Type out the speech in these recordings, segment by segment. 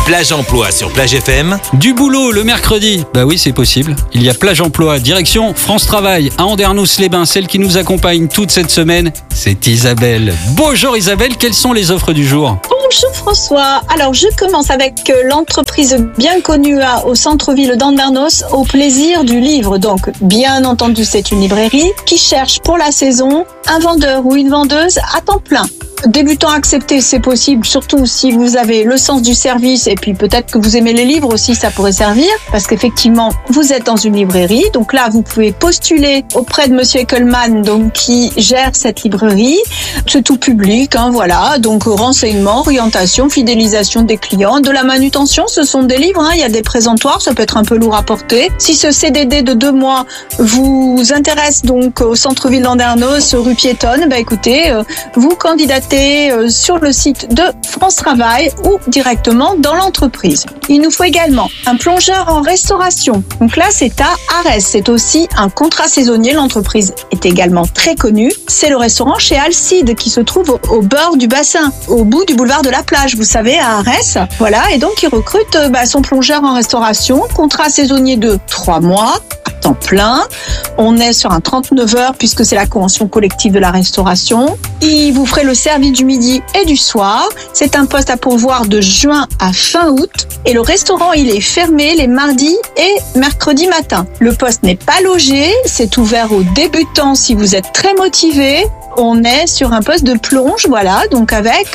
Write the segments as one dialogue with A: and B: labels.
A: Plage Emploi sur Plage FM.
B: Du boulot le mercredi. Bah oui, c'est possible. Il y a Plage Emploi, direction France Travail à Andernos-les-Bains. Celle qui nous accompagne toute cette semaine, c'est Isabelle. Bonjour Isabelle, quelles sont les offres du jour ?
C: Bonjour François. Alors je commence avec l'entreprise bien connue au centre-ville d'Andernos, au plaisir du livre. Donc bien entendu, c'est une librairie qui cherche pour la saison un vendeur ou une vendeuse à temps plein. Débutant accepté, c'est possible, surtout si vous avez le sens du service et puis peut-être que vous aimez les livres aussi, ça pourrait servir parce qu'effectivement, vous êtes dans une librairie. Donc là, vous pouvez postuler auprès de Monsieur Eckelmann, donc qui gère cette librairie. C'est tout public, voilà. Donc renseignements, orientation, fidélisation des clients, de la manutention, ce sont des livres. Il y a des présentoirs, ça peut être un peu lourd à porter. Si ce CDD de 2 mois vous intéresse donc au centre-ville d'Andernos, rue Piétonne, écoutez, vous candidatez sur le site de France Travail ou directement dans l'entreprise. Il nous faut également un plongeur en restauration. Donc là, c'est à Arès. C'est aussi un contrat saisonnier. L'entreprise est également très connue. C'est le restaurant chez Alcide qui se trouve au bord du bassin, au bout du boulevard de la plage, vous savez, à Arès. Voilà, et donc il recrute son plongeur en restauration. Contrat saisonnier de 3 mois. Temps plein. On est sur un 39 heures puisque c'est la convention collective de la restauration. Il vous ferait le service du midi et du soir. C'est un poste à pourvoir de juin à fin août. Et le restaurant, il est fermé les mardis et mercredis matin. Le poste n'est pas logé. C'est ouvert aux débutants si vous êtes très motivé. On est sur un poste de plonge, voilà, donc avec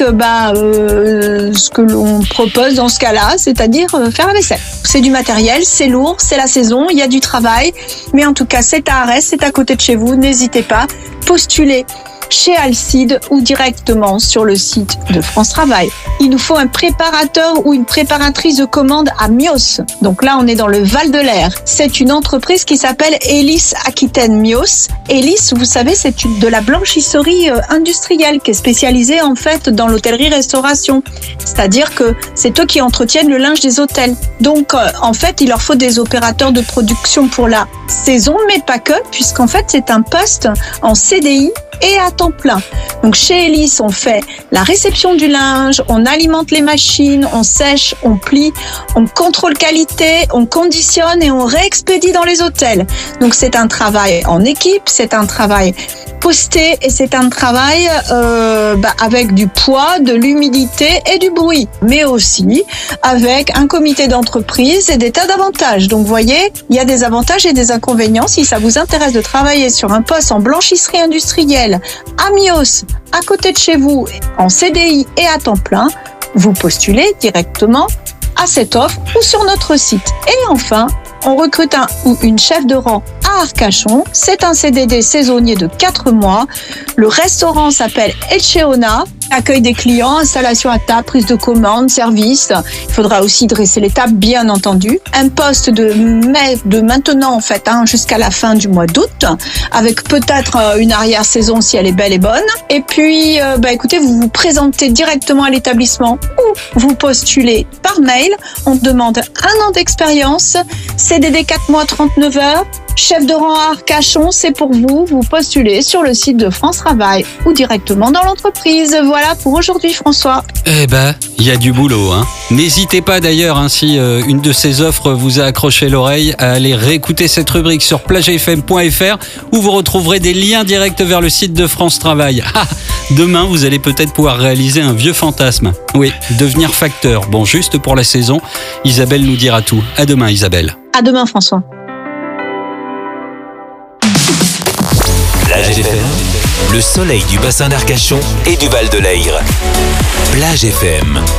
C: ce que l'on propose dans ce cas-là, c'est-à-dire faire la vaisselle. C'est du matériel, c'est lourd, c'est la saison, il y a du travail, mais en tout cas, c'est à Arès, c'est à côté de chez vous, n'hésitez pas, postulez chez Alcide ou directement sur le site de France Travail. Il nous faut un préparateur ou une préparatrice de commande à Mios. Donc là, on est dans le Val-de-l'Air. C'est une entreprise qui s'appelle Elis Aquitaine Mios. Elis, vous savez, c'est de la blanchisserie industrielle qui est spécialisée en fait dans l'hôtellerie-restauration. C'est-à-dire que c'est eux qui entretiennent le linge des hôtels. Donc en fait, il leur faut des opérateurs de production pour la saison, mais pas que, puisqu'en fait, c'est un poste en CDI et à temps plein. Donc chez Elis, on fait la réception du linge, on alimente les machines, on sèche, on plie, on contrôle qualité, on conditionne et on réexpédie dans les hôtels. Donc c'est un travail en équipe, c'est un travail posté et c'est un travail avec du poids, de l'humidité et du bruit, mais aussi avec un comité d'entreprise et des tas d'avantages. Donc vous voyez, il y a des avantages et des inconvénients. Si ça vous intéresse de travailler sur un poste en blanchisserie industrielle à Mios, à côté de chez vous, en CDI et à temps plein, vous postulez directement à cette offre ou sur notre site. Et enfin, on recrute un ou une chef de rang à Arcachon. C'est un CDD saisonnier de 4 mois. Le restaurant s'appelle Etcheona. Accueil des clients, installation à table, prise de commande, service. Il faudra aussi dresser les tables, bien entendu. Un poste de maintenant, en fait, jusqu'à la fin du mois d'août, avec peut-être une arrière-saison si elle est belle et bonne. Et puis, écoutez, vous vous présentez directement à l'établissement ou vous postulez par mail. On demande 1 an d'expérience, CDD 4 mois, 39 heures. Chef de rang à Arcachon, c'est pour vous. Vous postulez sur le site de France Travail ou directement dans l'entreprise. Voilà pour aujourd'hui, François.
B: Il y a du boulot. N'hésitez pas d'ailleurs, si une de ces offres vous a accroché l'oreille, à aller réécouter cette rubrique sur plagefm.fr où vous retrouverez des liens directs vers le site de France Travail. Demain, vous allez peut-être pouvoir réaliser un vieux fantasme. Oui, devenir facteur. Bon, juste pour la saison, Isabelle nous dira tout. À demain, Isabelle.
C: À demain, François.
A: Plage FM, le soleil du bassin d'Arcachon et du Val-de-l'Aire. Plage FM.